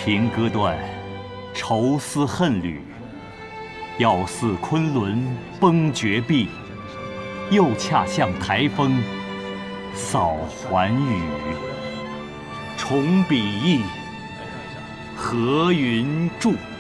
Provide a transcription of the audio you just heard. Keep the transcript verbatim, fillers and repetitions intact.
平割断愁思恨侣，要似昆仑崩绝壁，又恰像台风扫寰宇。重笔意，何云著。